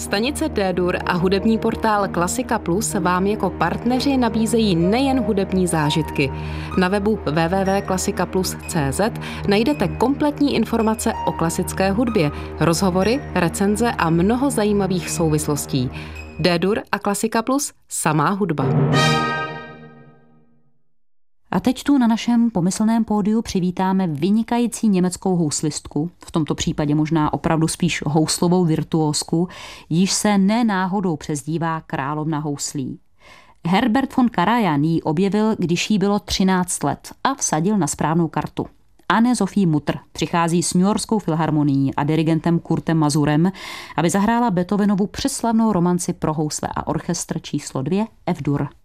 Stanice D-Dur a hudební portál Klasika Plus vám jako partneři nabízejí nejen hudební zážitky. Na webu www.klasikaplus.cz najdete kompletní informace o klasické hudbě, rozhovory, recenze a mnoho zajímavých souvislostí. D-Dur a Klasika Plus, samá hudba. A teď tu na našem pomyslném pódiu přivítáme vynikající německou houslistku, v tomto případě možná opravdu spíš houslovou virtuózku, již se nenáhodou přezdívá královna houslí. Herbert von Karajan ji objevil, když jí bylo 13 let a vsadil na správnou kartu. Anne-Sophie Mutter přichází s New Yorkskou filharmonií a dirigentem Kurtem Mazurem, aby zahrála Beethovenovu přeslavnou romanci pro housle a orchestr číslo 2 F-dur.